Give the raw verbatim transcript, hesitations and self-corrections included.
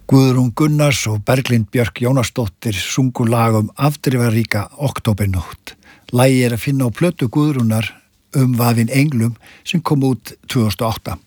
Guðrún Gunnars og Berglind Björk Jónasdóttir sungu lag um afdrifaríka októbernótt. Lagið er að finna á plötu Guðrúnar Um vafinn englum sem kom út tvö þúsund og átta.